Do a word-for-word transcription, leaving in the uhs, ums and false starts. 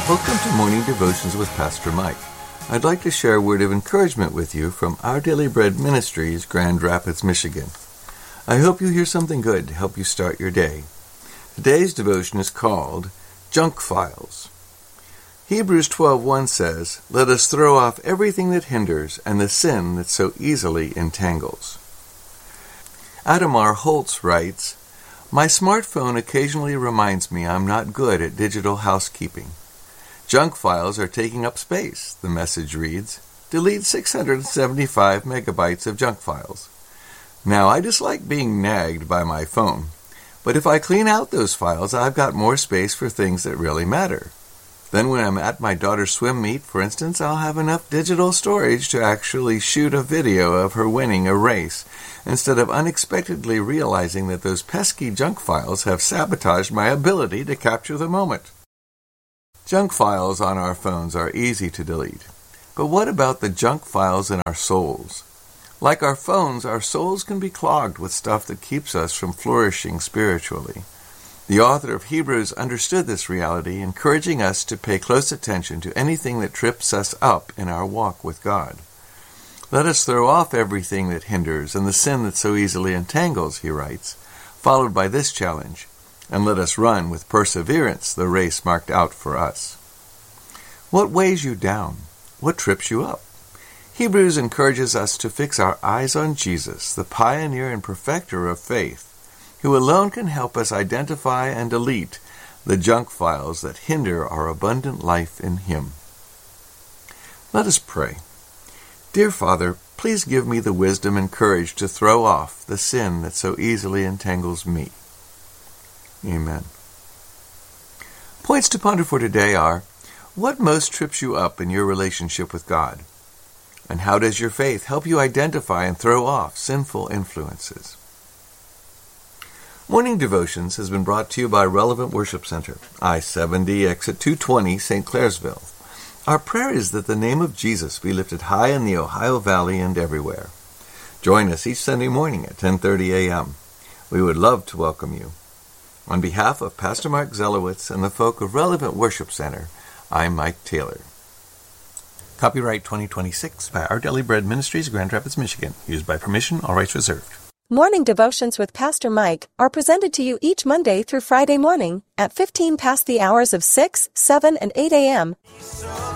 Welcome to Morning Devotions with Pastor Mike. I'd like to share a word of encouragement with you from Our Daily Bread Ministries, Grand Rapids, Michigan. I hope you hear something good to help you start your day. Today's devotion is called Junk Files. Hebrews twelve one says, "Let us throw off everything that hinders and the sin that so easily entangles." Adam R. Holtz writes, "My smartphone occasionally reminds me I'm not good at digital housekeeping. Junk files are taking up space," the message reads. "Delete six hundred seventy-five megabytes of junk files." Now, I dislike being nagged by my phone, but if I clean out those files, I've got more space for things that really matter. Then when I'm at my daughter's swim meet, for instance, I'll have enough digital storage to actually shoot a video of her winning a race, instead of unexpectedly realizing that those pesky junk files have sabotaged my ability to capture the moment. Junk files on our phones are easy to delete. But what about the junk files in our souls? Like our phones, our souls can be clogged with stuff that keeps us from flourishing spiritually. The author of Hebrews understood this reality, encouraging us to pay close attention to anything that trips us up in our walk with God. "Let us throw off everything that hinders and the sin that so easily entangles," he writes, followed by this challenge, "and let us run with perseverance the race marked out for us." What weighs you down? What trips you up? Hebrews encourages us to fix our eyes on Jesus, the pioneer and perfecter of faith, who alone can help us identify and delete the junk files that hinder our abundant life in Him. Let us pray. Dear Father, please give me the wisdom and courage to throw off the sin that so easily entangles me. Amen. Points to ponder for today are, what most trips you up in your relationship with God? And how does your faith help you identify and throw off sinful influences? Morning Devotions has been brought to you by Relevant Worship Center, I seventy, exit two twenty, Saint Clairsville. Our prayer is that the name of Jesus be lifted high in the Ohio Valley and everywhere. Join us each Sunday morning at ten thirty a.m. We would love to welcome you. On behalf of Pastor Mark Zelowitz and the folk of Relevant Worship Center, I'm Mike Taylor. Copyright twenty twenty-six by Our Daily Bread Ministries, Grand Rapids, Michigan. Used by permission, all rights reserved. Morning Devotions with Pastor Mike are presented to you each Monday through Friday morning at fifteen past the hours of six, seven, and eight a.m.